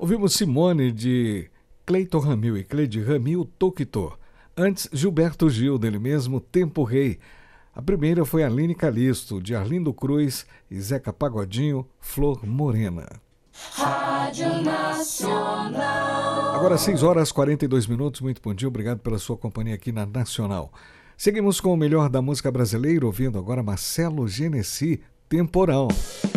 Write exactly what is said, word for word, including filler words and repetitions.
Ouvimos Simone de Cleiton Ramil e Cleide Ramil Toquitô. Antes, Gilberto Gil, dele mesmo, Tempo Rei. A primeira foi Aline Calisto, de Arlindo Cruz e Zeca Pagodinho, Flor Morena. Rádio Nacional. Agora seis horas e quarenta e dois minutos, muito bom dia, obrigado pela sua companhia aqui na Nacional. Seguimos com o melhor da música brasileira, ouvindo agora Marcelo Genesi, Temporão.